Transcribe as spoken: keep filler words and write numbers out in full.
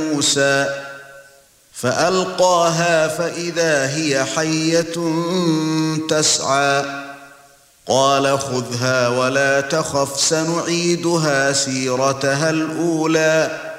موسى فألقاها فإذا هي حية تسعى قال خذها ولا تخف سنعيدها سيرتها الأولى